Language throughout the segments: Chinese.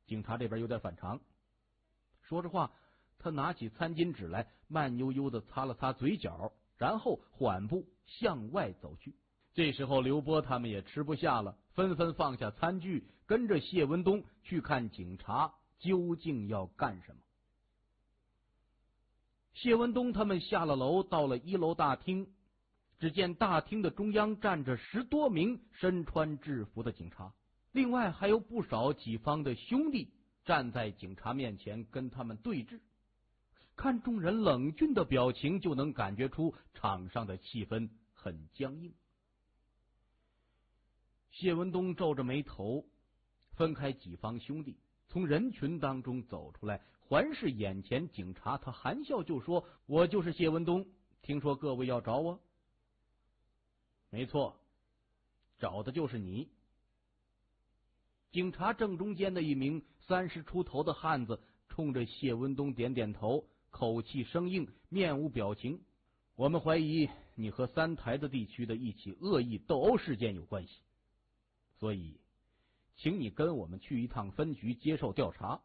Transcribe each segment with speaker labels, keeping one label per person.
Speaker 1: 警察这边有点反常。说着话，他拿起餐巾纸来，慢悠悠的擦了擦嘴角，然后缓步向外走去。这时候刘波他们也吃不下了，纷纷放下餐具，跟着谢文东去看警察究竟要干什么。谢文东他们下了楼，到了1楼大厅，只见大厅的中央站着10多名身穿制服的警察，另外还有不少己方的兄弟站在警察面前跟他们对峙。看众人冷峻的表情，就能感觉出场上的气氛很僵硬。谢文东皱着眉头，分开几方兄弟，从人群当中走出来，环视眼前警察，他含笑就说：“我就是谢文东，听说各位要找我。”“没错，找的就是你。”警察正中间的一名30出头的汉子冲着谢文东点点头，口气生硬，面无表情。“我们怀疑你和3台子地区的一起恶意斗殴事件有关系，所以请你跟我们去一趟分局接受调查。”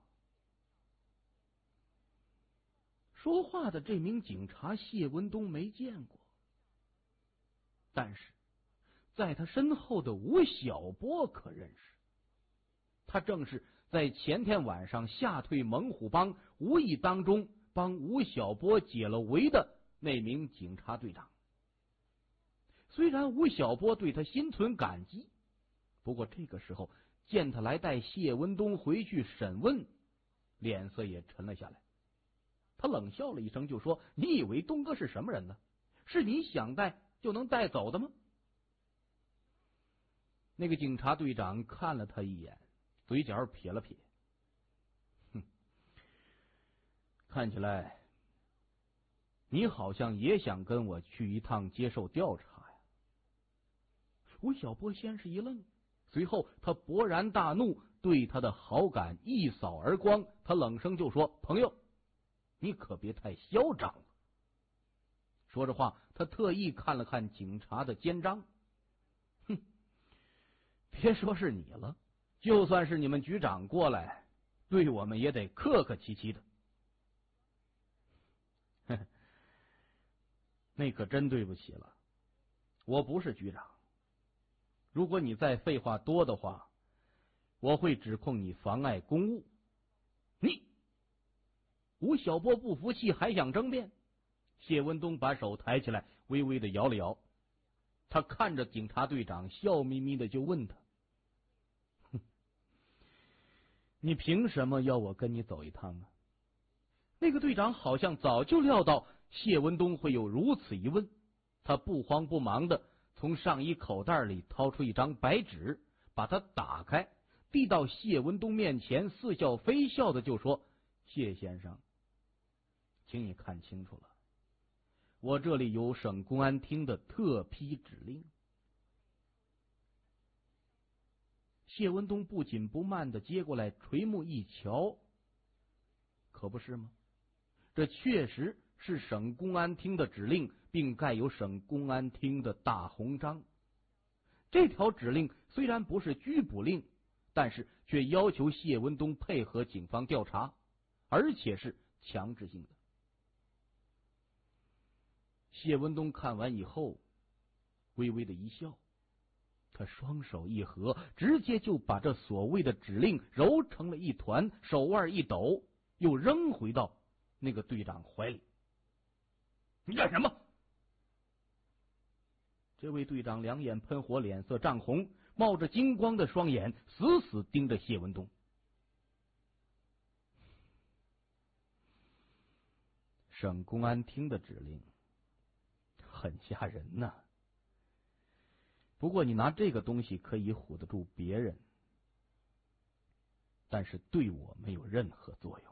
Speaker 1: 说话的这名警察谢文东没见过，但是在他身后的吴晓波可认识。他正是在前天晚上吓退猛虎帮，无意当中帮吴晓波解了围的那名警察队长。虽然吴晓波对他心存感激，不过这个时候见他来带谢文东回去审问，脸色也沉了下来。他冷笑了一声就说：“你以为东哥是什么人呢？是你想带就能带走的吗？”那个警察队长看了他一眼，嘴角撇了撇，看起来你好像也想跟我去一趟接受调查呀。”吴晓波先是一愣，随后他勃然大怒，对他的好感一扫而光。他冷声就说：“朋友，你可别太嚣张了。”说着话，他特意看了看警察的肩章，别说是你了，就算是你们局长过来，对我们也得客客气气的。那可真对不起了，我不是局长。如果你再废话多的话，我会指控你妨碍公务。你！吴晓波不服气，还想争辩。谢文东把手抬起来，微微的摇了摇。他看着警察队长，笑眯眯的就问他：“你凭什么要我跟你走一趟啊？”那个队长好像早就料到谢文东会有如此一问，他不慌不忙的从上衣口袋里掏出一张白纸，把它打开，递到谢文东面前，似笑非笑的就说：“谢先生，请你看清楚了，我这里有省公安厅的特批指令。”谢文东不紧不慢的接过来，垂目一瞧，可不是吗？这确实是省公安厅的指令，并盖有省公安厅的大红章。这条指令虽然不是拘捕令，但是却要求谢文东配合警方调查，而且是强制性的。谢文东看完以后，微微的一笑，他双手一合，直接就把这所谓的指令揉成了一团，手腕一抖，又扔回到那个队长怀里。“你干什么？”这位队长两眼喷火，脸色涨红，冒着金光的双眼死死盯着谢文东。省公安厅的指令很吓人呐，不过你拿这个东西可以唬得住别人，但是对我没有任何作用。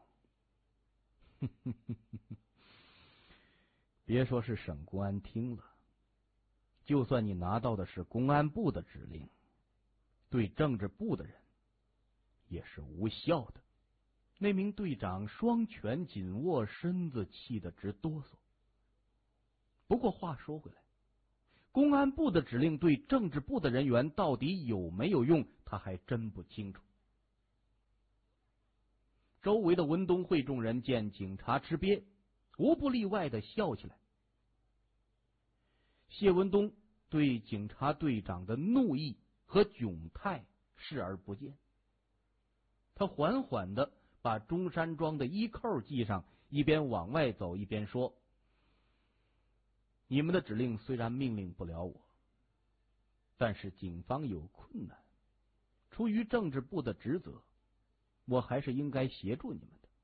Speaker 1: 别说是省公安厅了，就算你拿到的是公安部的指令，对政治部的人也是无效的。那名队长双拳紧握，身子气得直哆嗦。不过话说回来，公安部的指令对政治部的人员到底有没有用，他还真不清楚。 周围的文东会众人见警察吃瘪，无不例外的笑起来。谢文东对警察队长的怒意和窘态视而不见，他缓缓的把中山装的衣扣系上，一边往外走一边说：“你们的指令虽然命令不了我，但是警方有困难，出于政治部的职责，我还是应该协助你们的。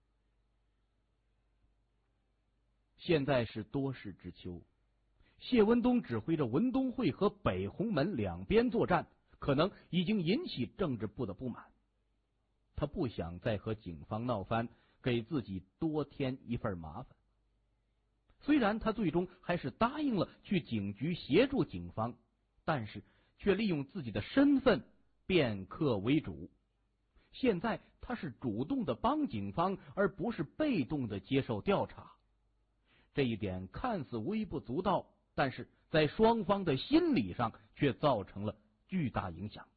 Speaker 1: 现在是多事之秋，谢文东指挥着文东会和北红门两边作战，可能已经引起政治部的不满。他不想再和警方闹翻，给自己多添一份麻烦。虽然他最终还是答应了去警局协助警方，但是却利用自己的身份变客为主。现在他是主动的帮警方，而不是被动的接受调查。这一点看似微不足道，但是在双方的心理上却造成了巨大影响。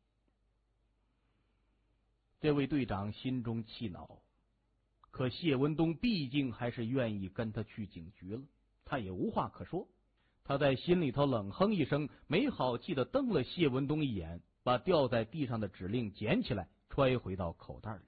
Speaker 1: 这位队长心中气恼，可谢文东毕竟还是愿意跟他去警局了，他也无话可说。他在心里头冷哼一声，没好气的瞪了谢文东一眼，把掉在地上的指令捡起来，揣回到口袋里。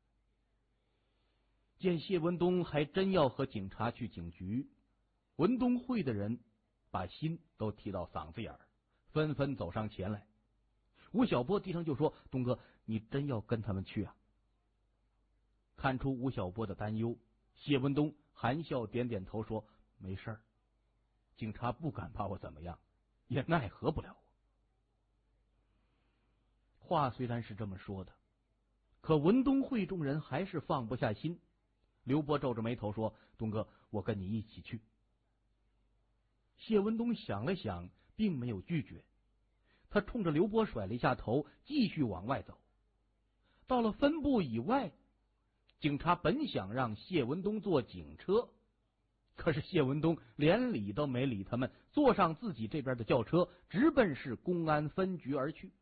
Speaker 1: 见谢文东还真要和警察去警局，文东会的人把心都提到嗓子眼儿，纷纷走上前来。吴晓波低声就说：“东哥，你真要跟他们去啊？”看出吴晓波的担忧，谢文东含笑点点头说：“没事儿，警察不敢把我怎么样，也奈何不了我。”话虽然是这么说的，可文东会众人还是放不下心。刘波皱着眉头说：“东哥，我跟你一起去。”谢文东想了想，并没有拒绝。他冲着刘波甩了一下头，继续往外走。到了分部以外，警察本想让谢文东坐警车，可是谢文东连理都没理他们，坐上自己这边的轿车，直奔市公安分局而去。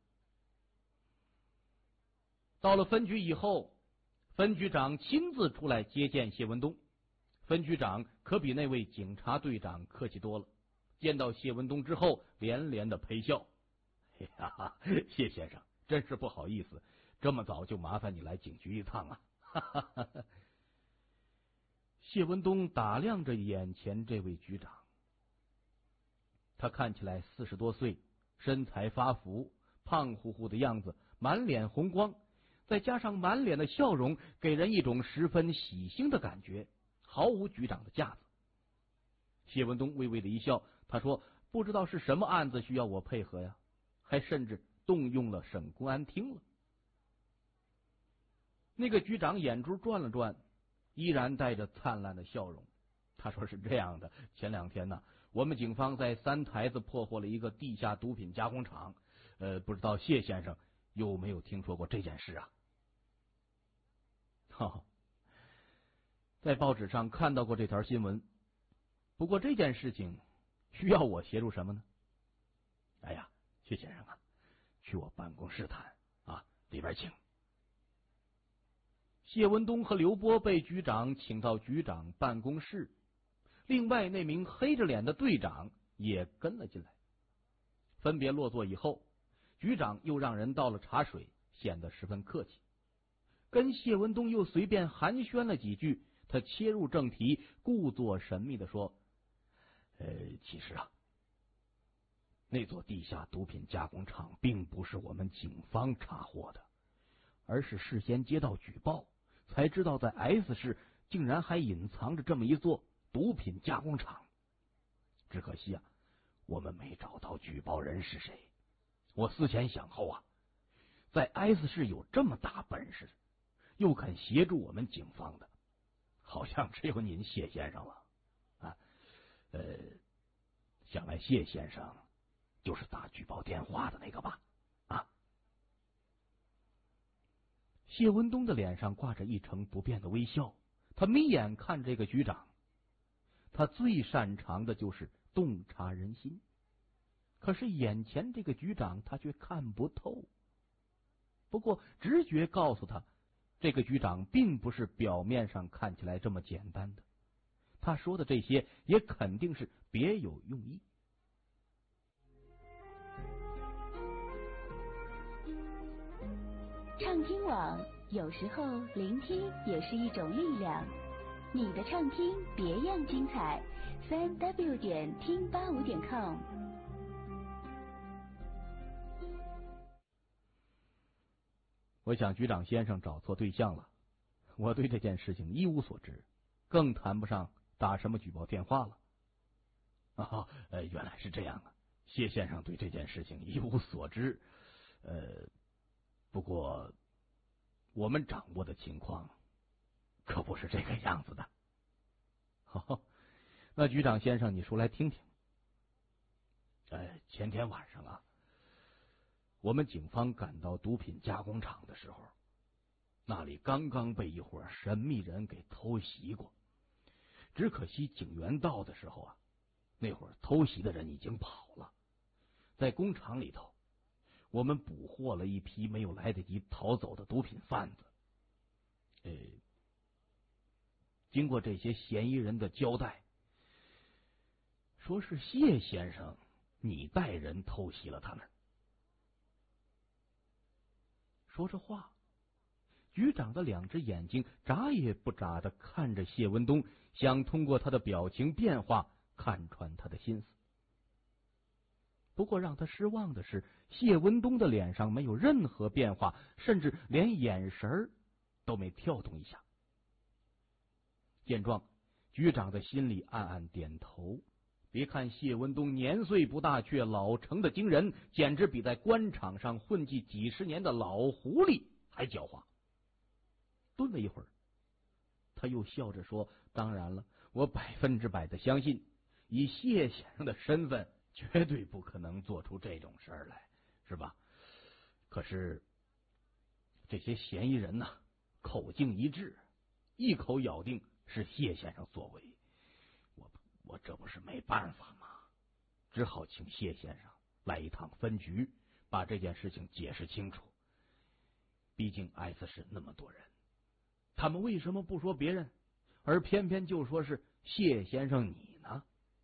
Speaker 1: 到了分局以后，分局长亲自出来接见谢文东。分局长可比那位警察队长客气多了，见到谢文东之后连连的陪笑：“哎呀，谢先生，真是不好意思，这么早就麻烦你来警局一趟啊！”谢文东打量着眼前这位局长，他看起来40多岁，身材发福，胖乎乎的样子，满脸红光，再加上满脸的笑容，给人一种十分喜庆的感觉，毫无局长的架子。谢文东微微的一笑，他说：“不知道是什么案子需要我配合呀？还甚至动用了省公安厅了。”那个局长眼珠转了转，依然带着灿烂的笑容。他说：“是这样的，前2天呢，我们警方在三台子破获了一个地下毒品加工厂，不知道谢先生有没有听说过这件事啊？”“在报纸上看到过这条新闻，不过这件事情需要我协助什么呢？”“哎呀，谢先生啊，去我办公室谈啊，里边请。”谢文东和刘波被局长请到局长办公室，另外那名黑着脸的队长也跟了进来。分别落座以后，局长又让人倒了茶水，显得十分客气，跟谢文东又随便寒暄了几句。他切入正题，故作神秘的说：“其实啊，那座地下毒品加工厂并不是我们警方查获的，而是事先接到举报，才知道在 S 市竟然还隐藏着这么一座毒品加工厂。只可惜啊，我们没找到举报人是谁。我思前想后啊，在 S 市有这么大本事，又肯协助我们警方的，好像只有您谢先生了啊。想来谢先生就是打举报电话的那个吧？”啊！谢文东的脸上挂着一成不变的微笑，他眯眼看这个局长。他最擅长的就是洞察人心，可是眼前这个局长他却看不透。不过直觉告诉他， 这个局长并不是表面上看起来这么简单的，他说的这些也肯定是别有用意。
Speaker 2: 畅听网，有时候聆听也是一种力量。你的畅听别样精彩，3w 点听85点 com。
Speaker 1: 我想局长先生找错对象了，我对这件事情一无所知，更谈不上打什么举报电话了。原来是这样啊，谢先生对这件事情一无所知。不过我们掌握的情况可不是这个样子的。那局长先生，你说来听听。前天晚上啊，我们警方赶到毒品加工厂的时候，那里刚刚被一伙神秘人给偷袭过。只可惜警员到的时候啊，那会儿偷袭的人已经跑了。在工厂里头，我们捕获了一批没有来得及逃走的毒品贩子。经过这些嫌疑人的交代，说是谢先生你带人偷袭了他们。说着话，局长的两只眼睛眨也不眨的看着谢文东，想通过他的表情变化看穿他的心思。不过让他失望的是，谢文东的脸上没有任何变化，甚至连眼神都没跳动一下。见状，局长的心里暗暗点头。别看谢文东年岁不大，却老成的惊人，简直比在官场上混迹几十年的老狐狸还狡猾。顿了一会儿，他又笑着说：“当然了，我100%的相信，以谢先生的身份，绝对不可能做出这种事儿来，是吧？可是这些嫌疑人呢，口径一致，一口咬定是谢先生所为。我这不是没办法吗？只好请谢先生来一趟分局，把这件事情解释清楚。毕竟 S 市那么多人，他们为什么不说别人，而偏偏就说是谢先生你呢？”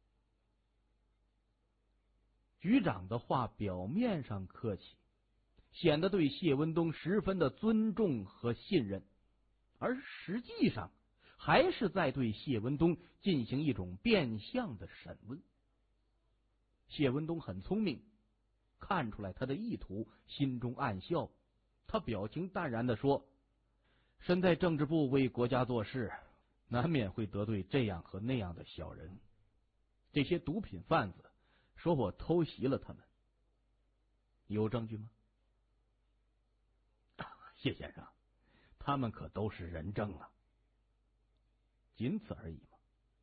Speaker 1: 局长的话表面上客气，显得对谢文东十分的尊重和信任，而实际上还是在对谢文东进行一种变相的审问。谢文东很聪明，看出来他的意图，心中暗笑。他表情淡然的说：“身在政治部为国家做事，难免会得罪这样和那样的小人。这些毒品贩子说我偷袭了他们，有证据吗？”“谢先生，他们可都是人证啊。”“仅此而已嘛。”“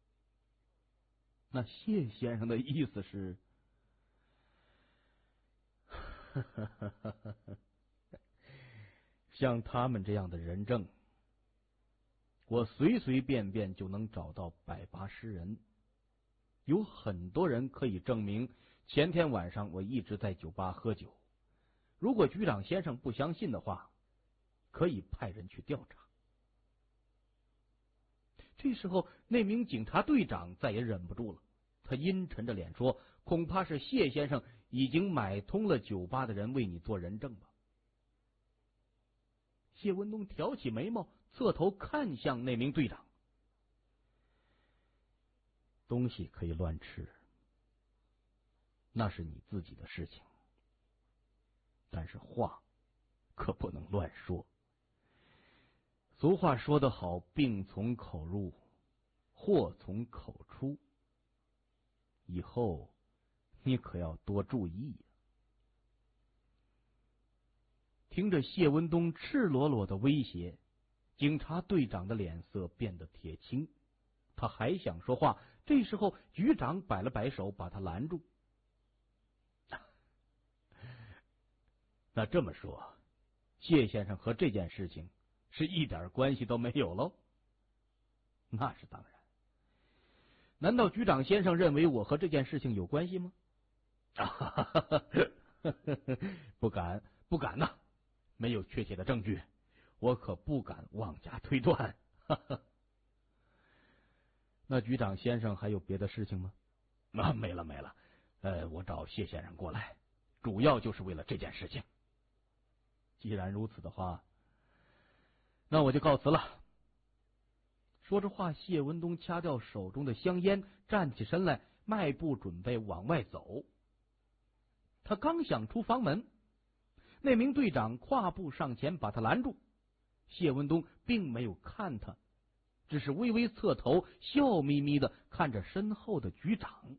Speaker 1: 那谢先生的意思是？”“像他们这样的人证，我随随便便就能找到180人，有很多人可以证明前天晚上我一直在酒吧喝酒。如果局长先生不相信的话，可以派人去调查。”这时候，那名警察队长再也忍不住了，他阴沉着脸说：“恐怕是谢先生已经买通了酒吧的人为你做人证吧？”谢文东挑起眉毛，侧头看向那名队长：“东西可以乱吃，那是你自己的事情，但是话可不能乱说。俗话说得好，病从口入，祸从口出。以后你可要多注意呀。”听着谢文东赤裸裸的威胁，警察队长的脸色变得铁青。他还想说话，这时候局长摆了摆手，把他拦住。“那这么说，谢先生和这件事情是一点关系都没有喽？”“那是当然。难道局长先生认为我和这件事情有关系吗？”“不敢，不敢呐！没有确切的证据， 我可不敢妄加推断。哈哈。那局长先生还有别的事情吗？没了。我找谢先生过来，主要就是为了这件事情。既然如此的话，那我就告辞了。说着话，谢文东掐掉手中的香烟，站起身来，迈步准备往外走。他刚想出房门，那名队长跨步上前把他拦住。谢文东并没有看他，只是微微侧头，笑眯眯的看着身后的局长。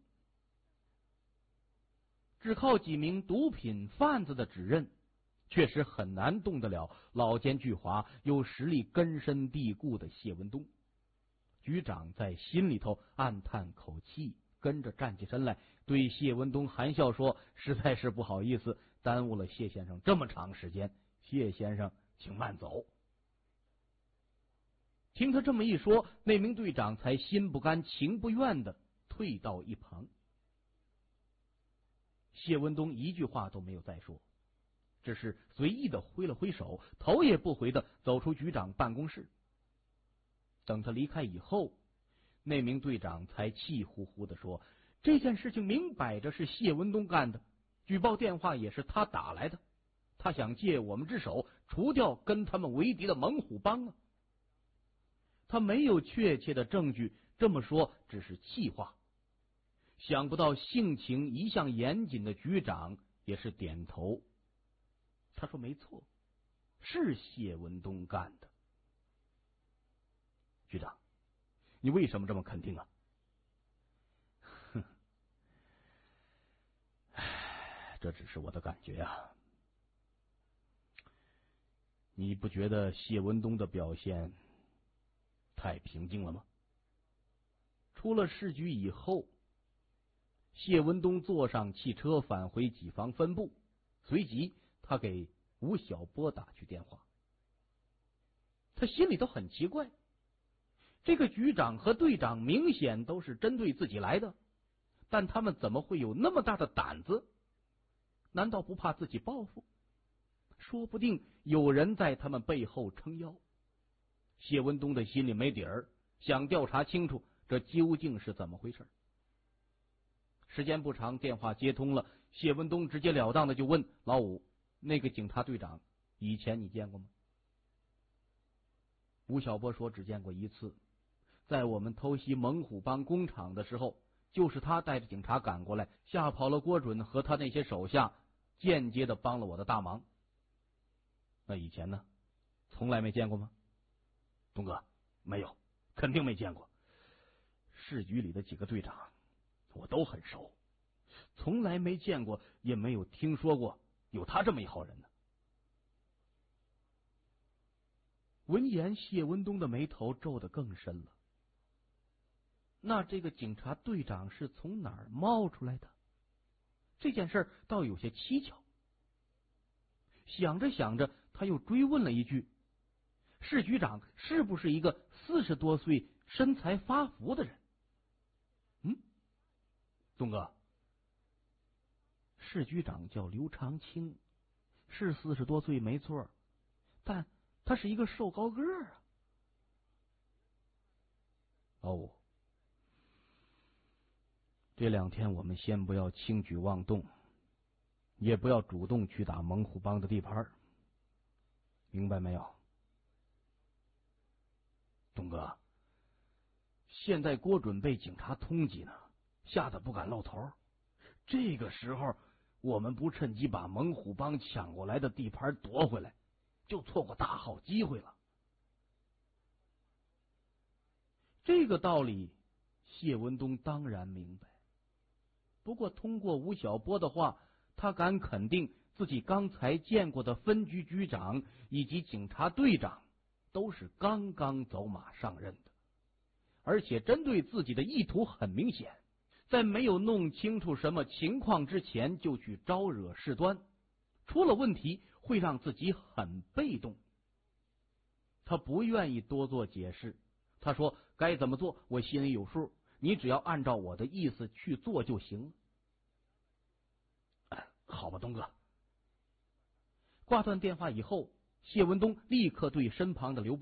Speaker 1: 只靠几名毒品贩子的指认，确实很难动得了老奸巨猾、有实力根深蒂固的谢文东。局长在心里头暗叹口气，跟着站起身来，对谢文东含笑说：“实在是不好意思，耽误了谢先生这么长时间，谢先生请慢走。”听他这么一说，那名队长才心不甘情不愿的退到一旁。谢文东一句话都没有再说，只是随意的挥了挥手，头也不回的走出局长办公室。等他离开以后，那名队长才气呼呼的说：“这件事情明摆着是谢文东干的，举报电话也是他打来的，他想借我们之手除掉跟他们为敌的猛虎帮啊！他没有确切的证据，这么说只是气话。”想不到性情一向严谨的局长也是点头。他说：“没错，是谢文东干的。”局长，你为什么这么肯定啊？哼，这只是我的感觉啊。你不觉得谢文东的表现太平静了吗？出了市局以后，谢文东坐上汽车返回己方分部，随即他给吴晓波打去电话。他心里头很奇怪，这个局长和队长明显都是针对自己来的，但他们怎么会有那么大的胆子？难道不怕自己报复？说不定有人在他们背后撑腰。谢文东的心里没底儿，想调查清楚这究竟是怎么回事。时间不长，电话接通了，谢文东直截了当的就问老五：“那个警察队长以前你见过吗？”吴晓波说：“只见过一次，在我们偷袭猛虎帮工厂的时候，就是他带着警察赶过来，吓跑了郭准和他那些手下，间接的帮了我的大忙。那以前呢？从来没见过吗？”“东哥，没有，肯定没见过。市局里的几个队长我都很熟，从来没见过，也没有听说过有他这么一号人呢。”闻言，谢文东的眉头皱得更深了。那这个警察队长是从哪儿冒出来的？这件事倒有些蹊跷。想着想着，他又追问了一句：“市局长是不是一个40多岁、身材发福的人？”“东哥，市局长叫刘长青，是40多岁没错，但他是一个瘦高个儿啊。”“哦，这2天我们先不要轻举妄动，也不要主动去打猛虎帮的地盘，明白没有？”“东哥，现在郭准被警察通缉呢，吓得不敢露头。这个时候我们不趁机把猛虎帮抢过来的地盘夺回来，就错过大好机会了。”这个道理谢文东当然明白，不过通过吴晓波的话，他敢肯定自己刚才见过的分局局长以及警察队长都是刚刚走马上任的，而且针对自己的意图很明显，在没有弄清楚什么情况之前就去招惹事端，出了问题会让自己很被动。他不愿意多做解释，他说：“该怎么做我心里有数，你只要按照我的意思去做就行了。”“好吧，东哥。”挂断电话以后， 谢文东立刻对身旁的刘